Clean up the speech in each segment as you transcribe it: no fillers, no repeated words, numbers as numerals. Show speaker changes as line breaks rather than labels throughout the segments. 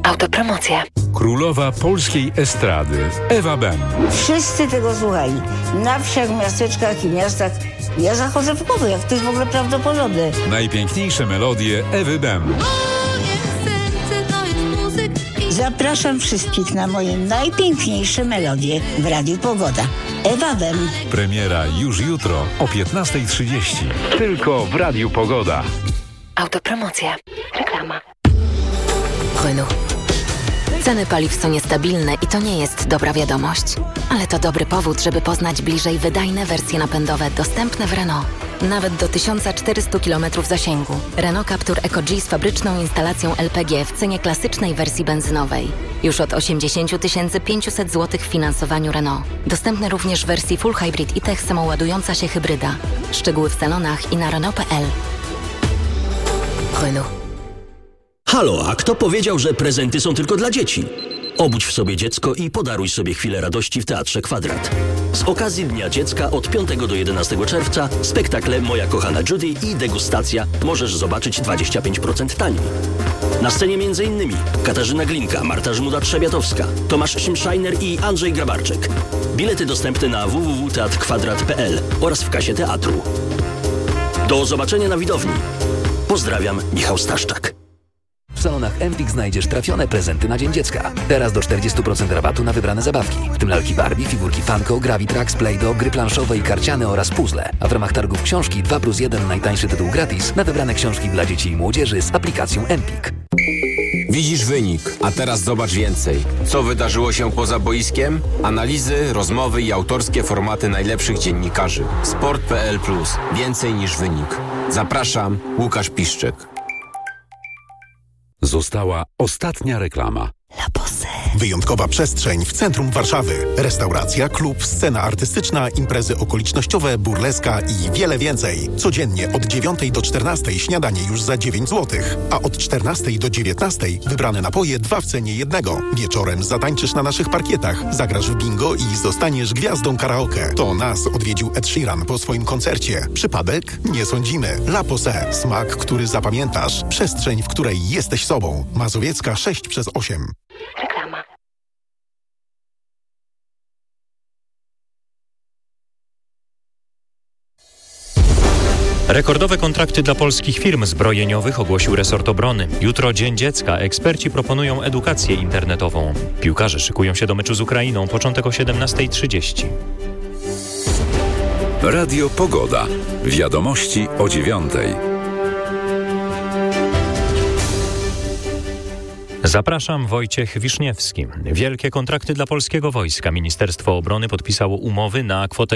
Autopromocja.
Królowa polskiej estrady Ewa Bem.
Wszyscy tego słuchali. Na wsiach, miasteczkach i miastach. Ja zachodzę w głowę, jak to jest w ogóle prawdopodobne.
Najpiękniejsze melodie Ewy Bem.
Zapraszam wszystkich na moje najpiękniejsze melodie w Radiu Pogoda. Ewa Bem.
Premiera już jutro o 15:30. Tylko w Radiu Pogoda.
Autopromocja. Reklama.
Renault. Ceny paliw są niestabilne i to nie jest dobra wiadomość. Ale to dobry powód, żeby poznać bliżej wydajne wersje napędowe dostępne w Renault. Nawet do 1400 km zasięgu. Renault Captur Eco-G z fabryczną instalacją LPG w cenie klasycznej wersji benzynowej. Już od 80 500 zł w finansowaniu Renault. Dostępny również w wersji Full Hybrid i Tech samoładująca się hybryda. Szczegóły w salonach i na Renault.pl. Renault.
Halo, a kto powiedział, że prezenty są tylko dla dzieci? Obudź w sobie dziecko i podaruj sobie chwilę radości w Teatrze Kwadrat. Z okazji Dnia Dziecka od 5 do 11 czerwca spektakle Moja kochana Judy i degustacja możesz zobaczyć 25% taniej. Na scenie m.in. Katarzyna Glinka, Marta Żmuda-Trzebiatowska, Tomasz Szymszajner i Andrzej Grabarczyk. Bilety dostępne na www.teatrkwadrat.pl oraz w kasie teatru. Do zobaczenia na widowni. Pozdrawiam, Michał Staszczak.
W salonach Empik znajdziesz trafione prezenty na Dzień Dziecka. Teraz do 40% rabatu na wybrane zabawki, w tym lalki Barbie, figurki Funko, Gravitrax, Play-Doh, gry planszowe i karciane oraz puzzle. A w ramach targów książki 2+1 najtańszy tytuł gratis na wybrane książki dla dzieci i młodzieży z aplikacją Empik.
Widzisz wynik, a teraz zobacz więcej. Co wydarzyło się poza boiskiem? Analizy, rozmowy i autorskie formaty najlepszych dziennikarzy. Sport.pl+. Więcej niż wynik. Zapraszam, Łukasz Piszczek.
Została ostatnia reklama.
La Posse.
Wyjątkowa przestrzeń w centrum Warszawy. Restauracja, klub, scena artystyczna, imprezy okolicznościowe, burleska i wiele więcej. Codziennie od 9 do 14 śniadanie już za 9 zł, a od 14 do 19 wybrane napoje 2 w cenie jednego. Wieczorem zatańczysz na naszych parkietach, zagrasz w bingo i zostaniesz gwiazdą karaoke. To nas odwiedził Ed Sheeran po swoim koncercie. Przypadek? Nie sądzimy. La Posse. Smak, który zapamiętasz. Przestrzeń, w której jesteś sobą. Mazowiecka 6/8.
Reklama.
Rekordowe kontrakty dla polskich firm zbrojeniowych ogłosił resort obrony. Jutro Dzień Dziecka. Eksperci proponują edukację internetową. Piłkarze szykują się do meczu z Ukrainą. Początek o 17:30.
Radio Pogoda. Wiadomości o 9:00.
Zapraszam, Wojciech Wiszniewski. Wielkie kontrakty dla polskiego wojska. Ministerstwo Obrony podpisało umowy na kwotę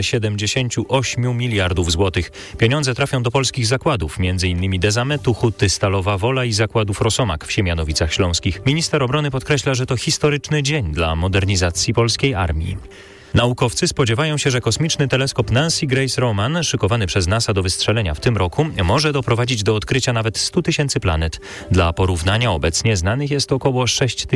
78 miliardów złotych. Pieniądze trafią do polskich zakładów, m.in. Dezametu, Huty, Stalowa Wola i zakładów Rosomak w Siemianowicach Śląskich. Minister obrony podkreśla, że to historyczny dzień dla modernizacji polskiej armii. Naukowcy spodziewają się, że kosmiczny teleskop Nancy Grace Roman, szykowany przez NASA do wystrzelenia w tym roku, może doprowadzić do odkrycia nawet 100 000 planet. Dla porównania obecnie znanych jest około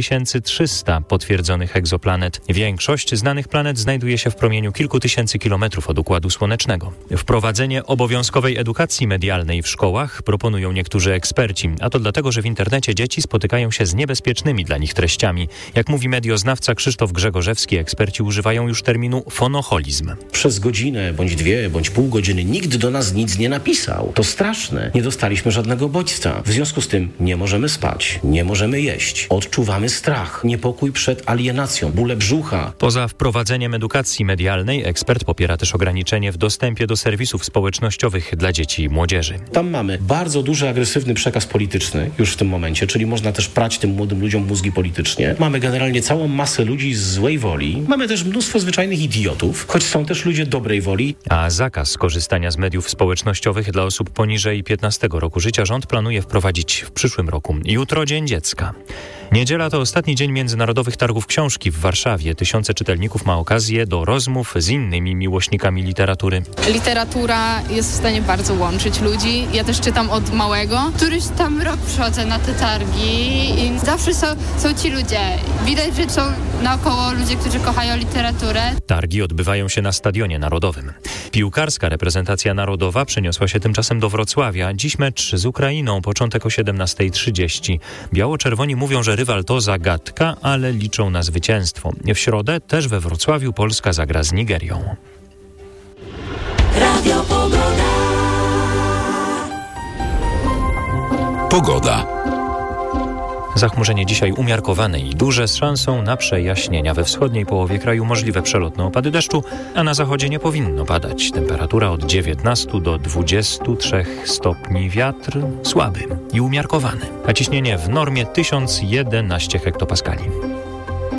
6300 potwierdzonych egzoplanet. Większość znanych planet znajduje się w promieniu kilku tysięcy kilometrów od Układu Słonecznego. Wprowadzenie obowiązkowej edukacji medialnej w szkołach proponują niektórzy eksperci, a to dlatego, że w internecie dzieci spotykają się z niebezpiecznymi dla nich treściami. Jak mówi medioznawca Krzysztof Grzegorzewski, eksperci używają już terminu fonoholizm.
Przez godzinę, bądź 2, bądź pół godziny nikt do nas nic nie napisał. To straszne. Nie dostaliśmy żadnego bodźca. W związku z tym nie możemy spać, nie możemy jeść. Odczuwamy strach, niepokój przed alienacją, bóle brzucha.
Poza wprowadzeniem edukacji medialnej ekspert popiera też ograniczenie w dostępie do serwisów społecznościowych dla dzieci i młodzieży.
Tam mamy bardzo duży, agresywny przekaz polityczny już w tym momencie, czyli można też prać tym młodym ludziom mózgi politycznie. Mamy generalnie całą masę ludzi z złej woli. Mamy też mnóstwo zwyczajnych idiotów, choć są też ludzie dobrej woli.
A zakaz korzystania z mediów społecznościowych dla osób poniżej 15 roku życia rząd planuje wprowadzić w przyszłym roku. Jutro Dzień Dziecka. Niedziela to ostatni dzień Międzynarodowych Targów Książki w Warszawie. Tysiące czytelników ma okazję do rozmów z innymi miłośnikami literatury.
Literatura jest w stanie bardzo łączyć ludzi. Ja też czytam od małego. Któryś tam rok przychodzę na te targi i zawsze są ci ludzie. Widać, że są naokoło ludzie, którzy kochają literaturę.
Targi odbywają się na Stadionie Narodowym. Piłkarska reprezentacja narodowa przeniosła się tymczasem do Wrocławia. Dziś mecz z Ukrainą, początek o 17:30. Biało-czerwoni mówią, że rywal to zagadka, ale liczą na zwycięstwo. W środę też we Wrocławiu Polska zagra z Nigerią.
Radio Pogoda.
Pogoda.
Zachmurzenie dzisiaj umiarkowane i duże z szansą na przejaśnienia. We wschodniej połowie kraju możliwe przelotne opady deszczu, a na zachodzie nie powinno padać. Temperatura od 19 do 23 stopni. Wiatr słaby i umiarkowany, a ciśnienie w normie 1011 hektopaskali.